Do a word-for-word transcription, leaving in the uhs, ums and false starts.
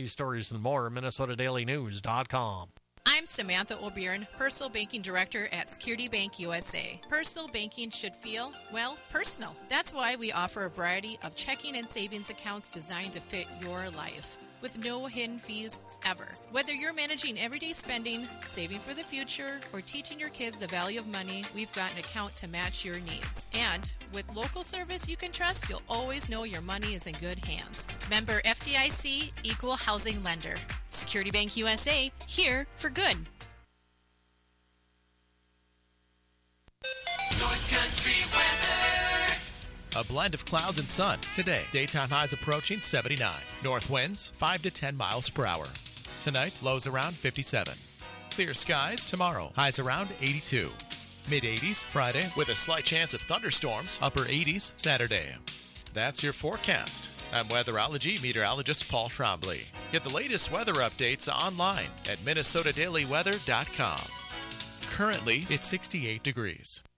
These stories and more at Minnesota Daily News dot com. I'm Samantha O'Byrne, Personal Banking Director at Security Bank U S A. Personal banking should feel, well, personal. That's why we offer a variety of checking and savings accounts designed to fit your life, with no hidden fees ever. Whether you're managing everyday spending, saving for the future, or teaching your kids the value of money, we've got an account to match your needs. And with local service you can trust, you'll always know your money is in good hands. Member F D I C, Equal Housing Lender. Security Bank U S A, here for good. North Country weather. A blend of clouds and sun today. Daytime highs approaching seventy-nine. North winds five to ten miles per hour. Tonight, lows around fifty-seven. Clear skies tomorrow. Highs around eighty-two. mid eighties Friday with a slight chance of thunderstorms. Upper eighties Saturday. That's your forecast. I'm weatherology meteorologist Paul Trombley. Get the latest weather updates online at Minnesota Daily Weather dot com. Currently, it's sixty-eight degrees.